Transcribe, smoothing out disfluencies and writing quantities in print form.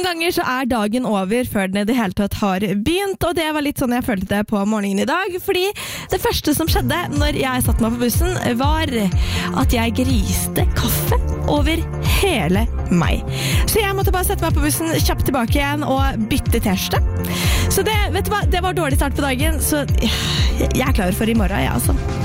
ganger så dagen over før den I det hele tatt har begynt, og det var litt sånn jeg følte det på morgenen I dag, fordi det første som skjedde når jeg satt meg på bussen var at jeg griste kaffe over hele meg. Så jeg måtte bare sette meg på bussen, kjapt tilbake igjen og bytte t-skjorte. Så det, vet du hva, det var dårlig start på dagen, så jeg klar for I morgen, ja, altså.